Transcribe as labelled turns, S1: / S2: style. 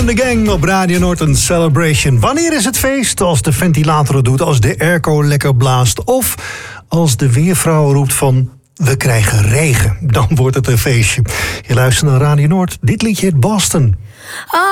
S1: and the Gang op Radio Noord, een celebration. Wanneer is het feest? Als de ventilator het doet, als de airco lekker blaast... of als de weervrouw roept van... we krijgen regen, dan wordt het een feestje. Je luistert naar Radio Noord. Dit liedje heet Boston.